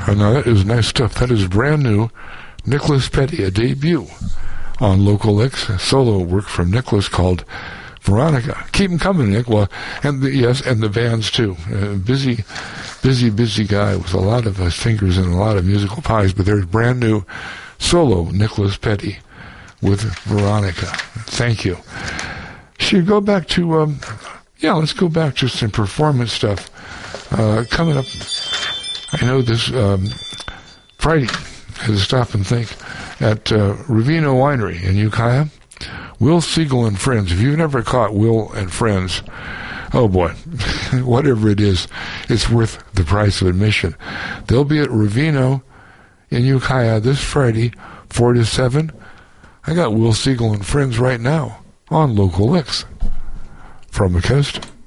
Now that is nice stuff. That is brand new. Nicholas Petty, a debut on Local X. Solo work from Nicholas called Veronica. Keep them coming, Nick. Well, and the bands too. Busy guy with a lot of fingers and a lot of musical pies. But there's brand new solo Nicholas Petty with Veronica. Thank you. Should go back to let's go back to some performance stuff. Coming up, I know this Friday, I had to stop and think, at Ravino Winery in Ukiah. Will Siegel and Friends. If you've never caught Will and Friends, oh boy, whatever it is, it's worth the price of admission. They'll be at Ravino in Ukiah this Friday, 4 to 7. I got Will Siegel and Friends right now on Local X from the coast.